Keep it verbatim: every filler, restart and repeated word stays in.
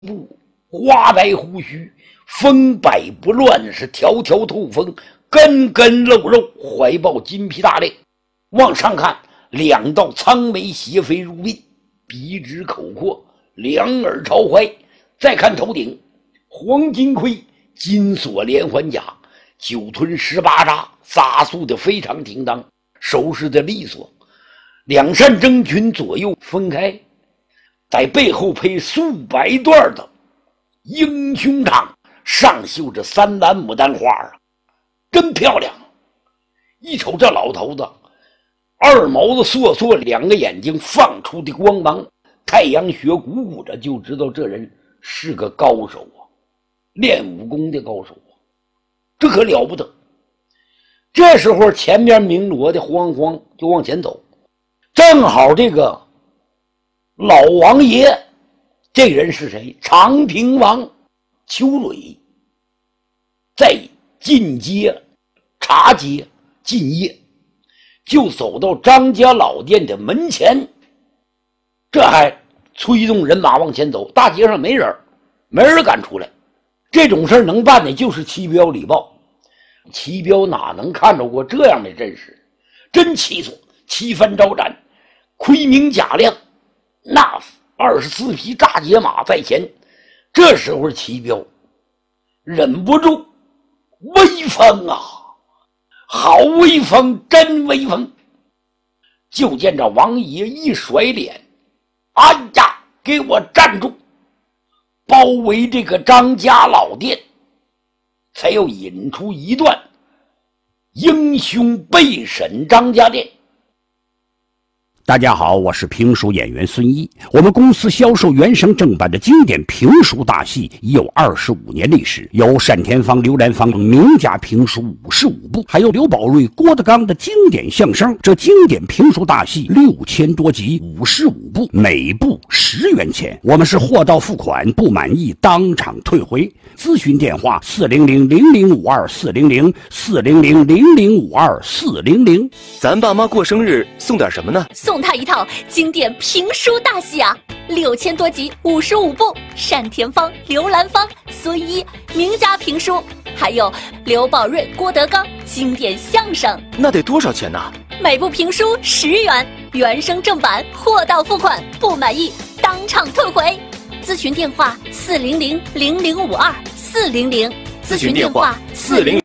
部，花白胡须，风摆不乱，是条条透风，根根露肉，怀抱金皮大链。往上看，两道苍眉斜飞如鬓，鼻直口阔，两耳朝怀。再看头顶，黄金盔，金锁连环甲，九吞十八扎，扎束的非常挺当，收拾的利索。两扇征裙左右分开，在背后配数百段的英雄氅，上绣着三蓝牡丹花啊，真漂亮。一瞅这老头子，二毛子烁烁，两个眼睛放出的光芒，太阳穴鼓鼓着，就知道这人是个高手啊，练武功的高手啊，这可了不得。这时候前边鸣锣的慌慌就往前走，正好这个老王爷，这人是谁？长平王邱蕊，在进阶茶街进业，就走到张家老店的门前，这还催动人马往前走。大街上没人，没人敢出来。这种事能办的就是齐彪李豹。齐彪哪能看着过这样的阵势，真气索，七番招展，盔明甲亮，那二十四匹大捷马在前。这时候齐彪忍不住，威风啊，好威风，真威风。就见着王爷一甩脸，哎呀，给我站住！包围这个张家老店，才要引出一段英雄备审张家店。 大家好，我是评书演员孙一。我们公司销售原声正版的经典评书大戏已有二十五年历史，有单田芳、刘兰芳名家评书五十五部，还有刘宝瑞、郭德纲的经典相声。这经典评书大戏六千多集，五十五部，每部十元钱。我们是货到付款，不满意当场退回。咨询电话：四零零零零五二四零零四零零零零五二四零零。 咱爸妈过生日送点什么呢？ 送他一套经典评书大戏啊，六千多集，五十五部，单田芳、刘兰芳、孙一名家评书，还有刘宝瑞、郭德纲经典相声。 那得多少钱呢？ 每部评书十元，原声正版，货到付款，不满意当场退回。咨询电话：四零零零零五二四零零。 咨询电话：四零